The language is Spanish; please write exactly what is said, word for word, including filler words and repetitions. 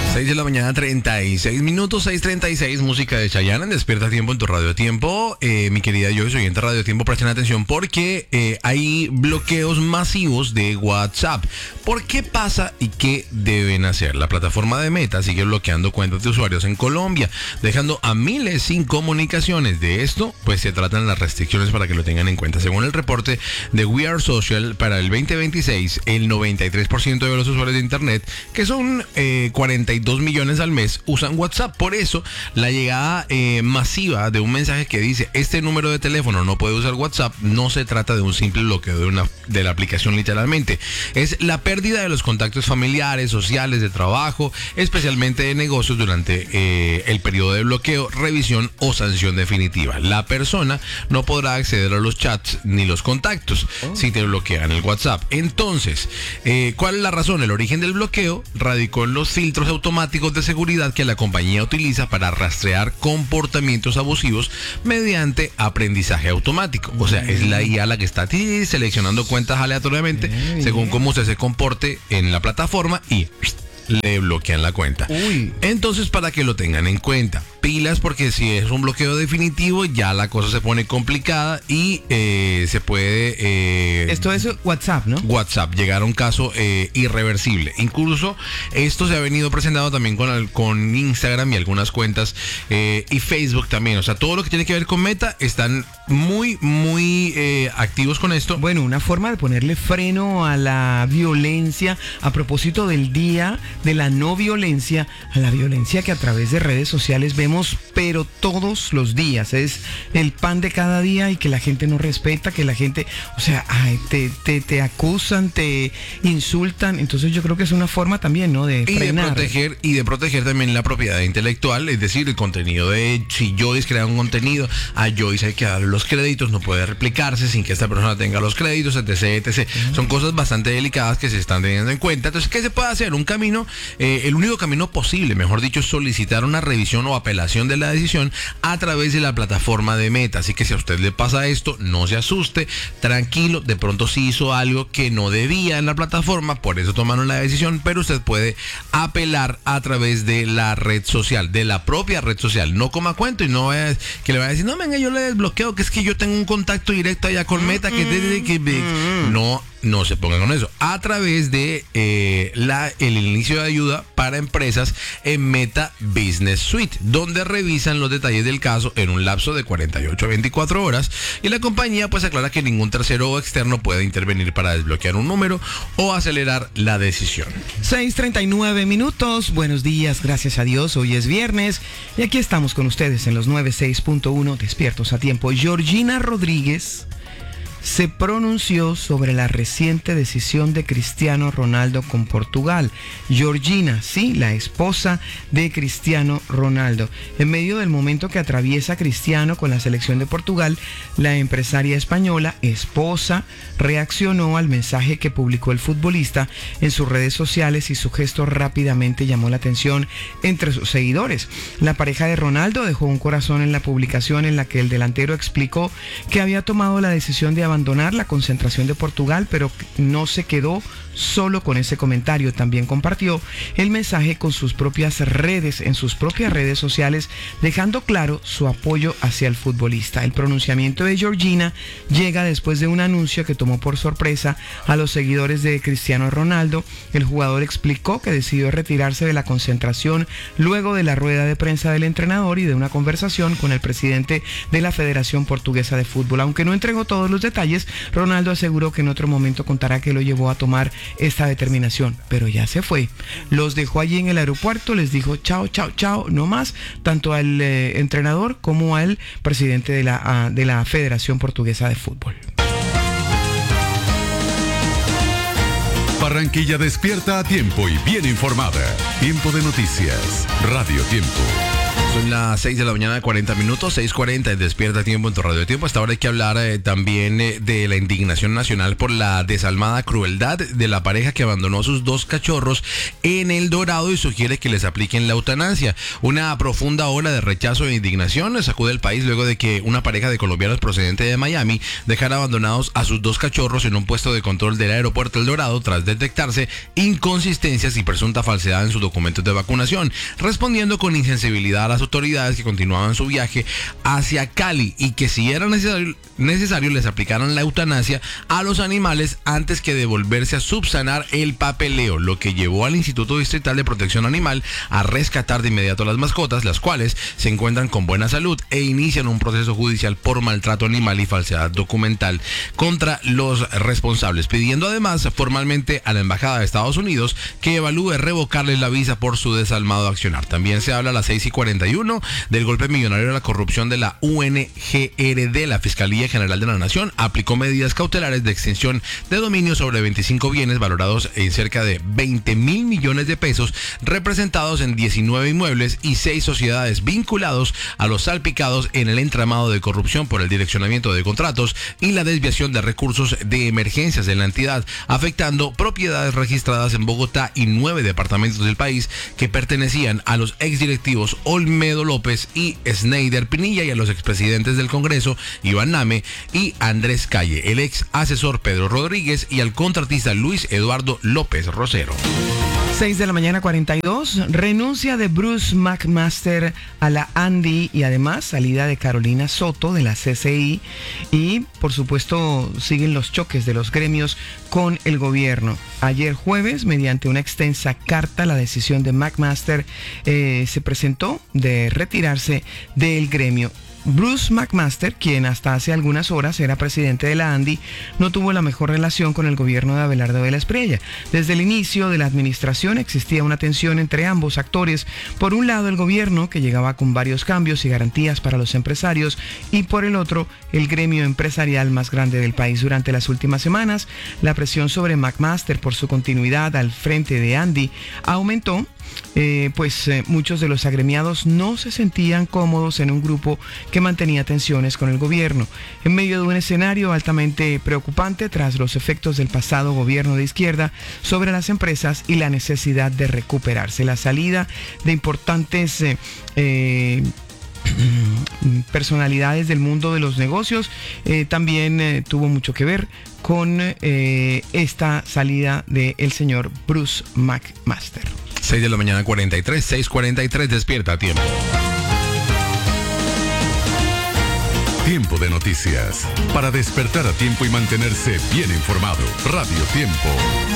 seis de la mañana, treinta y seis minutos, seis treinta y seis, música de Chayanne, en Despierta Tiempo en tu Radio Tiempo. Eh, mi querida Joyce, oyente Radio Tiempo, presten atención porque eh, hay bloqueos masivos de WhatsApp. ¿Por qué pasa y qué deben hacer? La plataforma de Meta sigue bloqueando cuentas de usuarios en Colombia, dejando a miles sin comunicaciones. De esto, pues se tratan las restricciones para que lo tengan en cuenta. Según el reporte de We Are Social, para el veinte veintiséis, el noventa y tres por ciento de los usuarios de Internet, que son eh, cuarenta y dos millones al mes, usan WhatsApp. Por eso, la llegada eh, masiva de un mensaje que dice este número de teléfono no puede usar WhatsApp, no se trata de un simple bloqueo de, una, de la aplicación literalmente. Es la pérdida de los contactos familiares, sociales, de trabajo, especialmente de negocios durante eh, el periodo de bloqueo, revisión o sanción definitiva. La persona no podrá acceder a los chats ni los contactos oh. si te bloquean el WhatsApp. Entonces, eh, ¿cuál es la razón? El origen del bloqueo radicó en los filtros automáticos de seguridad que la compañía utiliza para rastrear comportamientos abusivos mediante aprendizaje automático. O sea, es la I A la que está aquí seleccionando cuentas aleatoriamente bien, según bien. cómo usted se comporte en la plataforma y le bloquean la cuenta. Uy. Entonces, para que lo tengan en cuenta, pilas, porque si es un bloqueo definitivo ya la cosa se pone complicada y eh, se puede eh, esto es WhatsApp, ¿no? WhatsApp, llegar a un caso eh, irreversible. Incluso esto se ha venido presentando también con, el, con Instagram y algunas cuentas eh, y Facebook también. O sea, todo lo que tiene que ver con Meta están muy, muy eh, activos con esto. Bueno, una forma de ponerle freno a la violencia a propósito del día de la no violencia, a la violencia que a través de redes sociales vemos, pero todos los días. Es el pan de cada día y que la gente no respeta, que la gente, o sea, ay, te, te, te acusan, te insultan. Entonces yo creo que es una forma también, ¿no? De frenar. Y de proteger, y de proteger también la propiedad intelectual, es decir, el contenido de, si Joyce crea un contenido, a Joyce hay que darle los créditos, no puede replicarse sin que esta persona tenga los créditos, etc, etcétera. Uh-huh. Son cosas bastante delicadas que se están teniendo en cuenta. Entonces, ¿qué se puede hacer? Un camino Eh, el único camino posible, mejor dicho, es solicitar una revisión o apelación de la decisión a través de la plataforma de Meta. Así que si a usted le pasa esto, no se asuste, tranquilo, de pronto sí hizo algo que no debía en la plataforma, por eso tomaron la decisión, pero usted puede apelar a través de la red social, de la propia red social. No coma cuento y no vaya, que le vaya a decir, no, venga, yo le desbloqueo, que es que yo tengo un contacto directo allá con Meta, que, que, que, que no... No se pongan con eso. A través de eh, la, el inicio de ayuda para empresas en Meta Business Suite, donde revisan los detalles del caso en un lapso de cuarenta y ocho a veinticuatro horas, y la compañía pues aclara que ningún tercero o externo puede intervenir para desbloquear un número o acelerar la decisión. seis treinta y nueve minutos. Buenos días, gracias a Dios. Hoy es viernes y aquí estamos con ustedes en los noventa y seis punto uno Despiertos a Tiempo. Georgina Rodríguez se pronunció sobre la reciente decisión de Cristiano Ronaldo con Portugal. Georgina, sí, la esposa de Cristiano Ronaldo. En medio del momento que atraviesa Cristiano con la selección de Portugal, la empresaria española, esposa, reaccionó al mensaje que publicó el futbolista en sus redes sociales y su gesto rápidamente llamó la atención entre sus seguidores. La pareja de Ronaldo dejó un corazón en la publicación en la que el delantero explicó que había tomado la decisión de abandonar la concentración de Portugal, pero no se quedó solo con ese comentario. También compartió el mensaje con sus propias redes, en sus propias redes sociales, dejando claro su apoyo hacia el futbolista. El pronunciamiento de Georgina llega después de un anuncio que tomó por sorpresa a los seguidores de Cristiano Ronaldo. El jugador explicó que decidió retirarse de la concentración luego de la rueda de prensa del entrenador y de una conversación con el presidente de la Federación Portuguesa de Fútbol. Aunque no entregó todos los detalles, Ronaldo aseguró que en otro momento contará qué lo llevó a tomar esta determinación, pero ya se fue. Los dejó allí en el aeropuerto, les dijo chao, chao, chao, no más, tanto al eh, entrenador como al presidente de la, uh, de la Federación Portuguesa de Fútbol. Barranquilla despierta a tiempo y bien informada. Tiempo de noticias. Radio Tiempo. Son las seis de la mañana, cuarenta minutos, seis cuarenta, Despierta Tiempo en tu Radio Tiempo. Hasta ahora hay que hablar eh, también eh, de la indignación nacional por la desalmada crueldad de la pareja que abandonó a sus dos cachorros en El Dorado y sugiere que les apliquen la eutanasia. Una profunda ola de rechazo e indignación sacude el país luego de que una pareja de colombianos procedente de Miami dejara abandonados a sus dos cachorros en un puesto de control del aeropuerto El Dorado tras detectarse inconsistencias y presunta falsedad en sus documentos de vacunación, respondiendo con insensibilidad a las autoridades que continuaban su viaje hacia Cali y que si era necesario, necesario les aplicaran la eutanasia a los animales antes que devolverse a subsanar el papeleo, lo que llevó al Instituto Distrital de Protección Animal a rescatar de inmediato a las mascotas, las cuales se encuentran con buena salud e inician un proceso judicial por maltrato animal y falsedad documental contra los responsables, pidiendo además formalmente a la Embajada de Estados Unidos que evalúe revocarles la visa por su desalmado accionar. También se habla a las seis y cuarenta y uno del golpe millonario de la corrupción de la U N G R D. La Fiscalía General de la Nación aplicó medidas cautelares de extinción de dominio sobre veinticinco bienes valorados en cerca de veinte mil millones de pesos, representados en diecinueve inmuebles y seis sociedades vinculados a los salpicados en el entramado de corrupción por el direccionamiento de contratos y la desviación de recursos de emergencias de la entidad, afectando propiedades registradas en Bogotá y nueve departamentos del país que pertenecían a los exdirectivos Olmedo López y Sneider Pinilla y a los expresidentes del Congreso Iván Name y Andrés Calle, el ex asesor Pedro Rodríguez y al contratista Luis Eduardo López Rosero. seis de la mañana, cuarenta y dos. Renuncia de Bruce McMaster a la Andy y además salida de Carolina Soto de la C C I. Y por supuesto siguen los choques de los gremios con el gobierno. Ayer jueves, mediante una extensa carta, la decisión de McMaster eh, se presentó de retirarse del gremio. Bruce McMaster, quien hasta hace algunas horas era presidente de la Andy, no tuvo la mejor relación con el gobierno de Abelardo Vélez Priella. Desde el inicio de la administración existía una tensión entre ambos actores. Por un lado, el gobierno, que llegaba con varios cambios y garantías para los empresarios, y por el otro, el gremio empresarial más grande del país. Durante las últimas semanas, la presión sobre McMaster por su continuidad al frente de Andy aumentó. Eh, pues eh, muchos de los agremiados no se sentían cómodos en un grupo que mantenía tensiones con el gobierno, en medio de un escenario altamente preocupante tras los efectos del pasado gobierno de izquierda sobre las empresas y la necesidad de recuperarse. La salida de importantes eh, eh, personalidades del mundo de los negocios eh, también eh, tuvo mucho que ver con eh, esta salida del señor Bruce McMaster. seis de la mañana, cuarenta y tres, seis cuarenta y tres, Despierta Tiempo. Tiempo de noticias. Para despertar a tiempo y mantenerse bien informado. Radio Tiempo.